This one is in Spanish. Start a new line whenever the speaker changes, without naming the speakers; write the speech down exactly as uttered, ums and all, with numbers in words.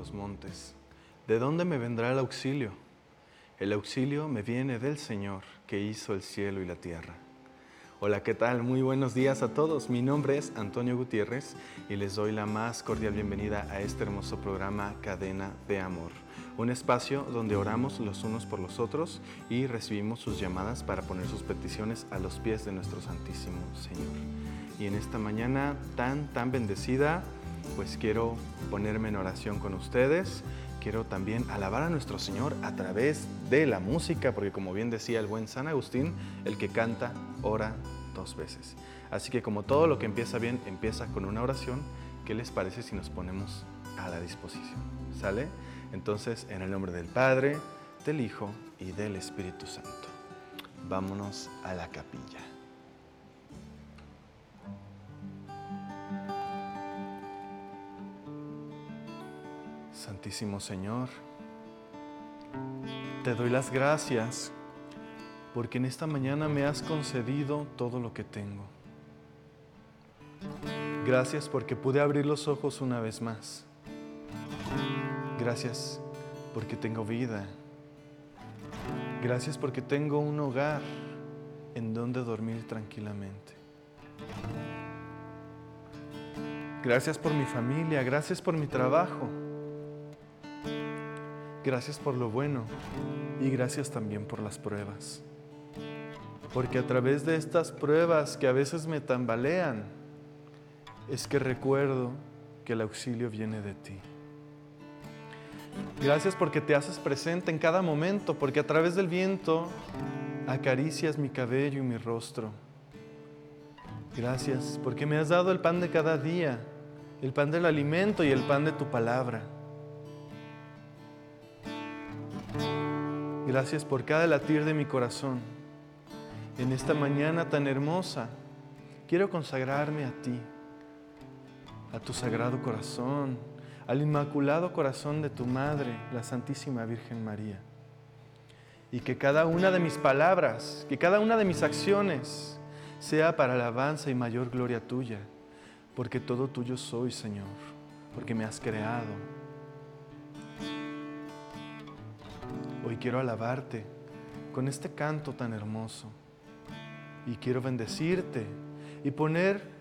los montes? ¿De dónde me vendrá el auxilio? El auxilio me viene del Señor, que hizo el cielo y la tierra. Hola, ¿qué tal? Muy buenos días a todos. Mi nombre es Antonio Gutiérrez y les doy la más cordial bienvenida a este hermoso programa Cadena de Amor. Un espacio donde oramos los unos por los otros y recibimos sus llamadas para poner sus peticiones a los pies de nuestro Santísimo Señor. Y en esta mañana tan, tan bendecida, pues quiero ponerme en oración con ustedes. Quiero también alabar a nuestro Señor a través de la música, porque como bien decía el buen San Agustín, el que canta, ora dos veces. Así que como todo lo que empieza bien, empieza con una oración. ¿Qué les parece si nos ponemos a la disposición? ¿Sale? Entonces, en el nombre del Padre, del Hijo y del Espíritu Santo. Vámonos a la capilla. Santísimo Señor, te doy las gracias porque en esta mañana me has concedido todo lo que tengo. Gracias porque pude abrir los ojos una vez más. Gracias porque tengo vida. Gracias porque tengo un hogar en donde dormir tranquilamente. Gracias por mi familia, gracias por mi trabajo. Gracias por lo bueno y gracias también por las pruebas. Porque a través de estas pruebas que a veces me tambalean, es que recuerdo que el auxilio viene de ti. Gracias porque te haces presente en cada momento, porque a través del viento acaricias mi cabello y mi rostro. Gracias porque me has dado el pan de cada día, el pan del alimento y el pan de tu palabra. Gracias por cada latir de mi corazón. En esta mañana tan hermosa, quiero consagrarme a ti, a tu sagrado corazón, al inmaculado corazón de tu Madre, la Santísima Virgen María. Y que cada una de mis palabras, que cada una de mis acciones sea para alabanza y mayor gloria tuya, porque todo tuyo soy, Señor, porque me has creado. Hoy quiero alabarte con este canto tan hermoso y quiero bendecirte y poner